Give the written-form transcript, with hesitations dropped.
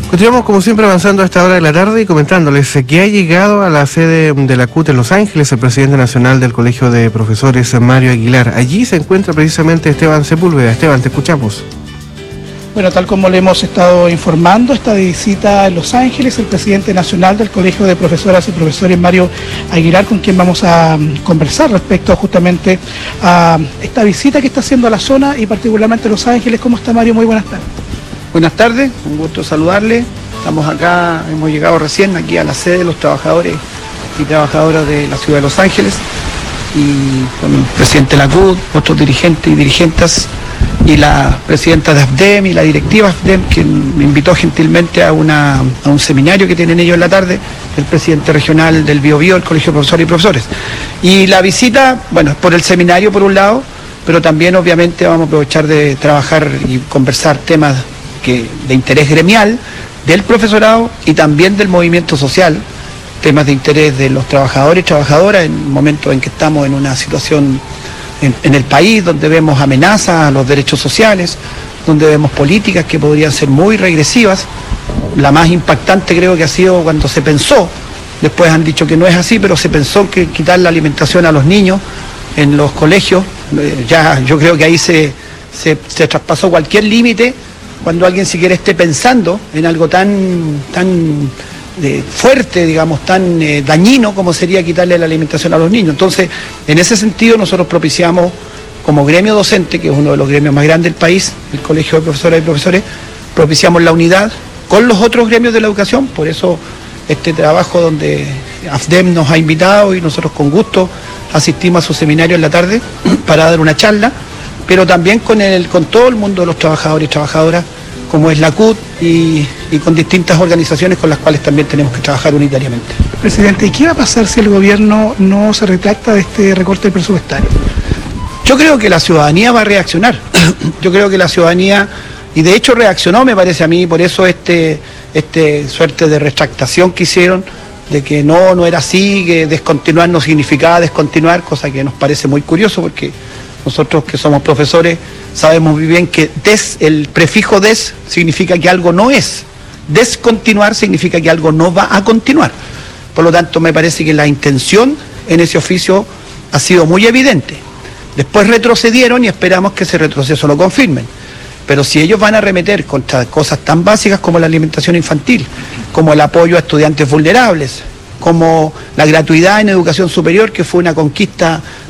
Continuamos como siempre avanzando a esta hora de la tarde y comentándoles que ha llegado a la sede de la CUT en Los Ángeles el presidente nacional del Colegio de Profesores, Mario Aguilar. Allí se encuentra precisamente Esteban Sepúlveda. Esteban, te escuchamos. Bueno, tal como le hemos estado informando, está de visita en Los Ángeles el presidente nacional del Colegio de Profesoras y Profesores, Mario Aguilar, con quien vamos a conversar respecto justamente a esta visita que está haciendo a la zona y particularmente Los Ángeles. ¿Cómo está, Mario? Muy buenas tardes. Buenas tardes, un gusto saludarle. Estamos acá, hemos llegado recién aquí a la sede de los trabajadores y trabajadoras de la ciudad de Los Ángeles y con el presidente de la CUT, otros dirigentes y dirigentes y la presidenta de AFDEM y la directiva AFDEM, que me invitó gentilmente a un seminario que tienen ellos en la tarde, el presidente regional del Biobío, el Colegio de Profesores y Profesores. Y la visita, bueno, es por el seminario por un lado, pero también obviamente vamos a aprovechar de trabajar y conversar temas de interés gremial, del profesorado y también del movimiento social, temas de interés de los trabajadores y trabajadoras en un momento en que estamos en una situación en el país donde vemos amenazas a los derechos sociales, donde vemos políticas que podrían ser muy regresivas. La más impactante creo que ha sido cuando se pensó, después han dicho que no es así, pero se pensó que quitar la alimentación a los niños en los colegios, ya yo creo que ahí se traspasó cualquier límite. Cuando alguien siquiera esté pensando en algo tan fuerte, digamos, tan dañino como sería quitarle la alimentación a los niños. Entonces, en ese sentido nosotros propiciamos como gremio docente, que es uno de los gremios más grandes del país, el Colegio de Profesoras y Profesores, propiciamos la unidad con los otros gremios de la educación. Por eso este trabajo donde AFDEM nos ha invitado y nosotros con gusto asistimos a su seminario en la tarde para dar una charla, pero también con todo el mundo de los trabajadores y trabajadoras, como es la CUT y con distintas organizaciones con las cuales también tenemos que trabajar unitariamente. Presidente, ¿y qué va a pasar si el gobierno no se retracta de este recorte presupuestario? Yo creo que la ciudadanía va a reaccionar. Yo creo que la ciudadanía, y de hecho reaccionó, me parece a mí, por eso este suerte de retractación que hicieron, de que no era así, que descontinuar no significaba descontinuar, cosa que nos parece muy curioso porque nosotros que somos profesores sabemos muy bien que el prefijo des significa que algo no es. Descontinuar significa que algo no va a continuar. Por lo tanto, me parece que la intención en ese oficio ha sido muy evidente. Después retrocedieron y esperamos que ese retroceso lo confirmen. Pero si ellos van a arremeter contra cosas tan básicas como la alimentación infantil, como el apoyo a estudiantes vulnerables, como la gratuidad en educación superior, que fue una conquista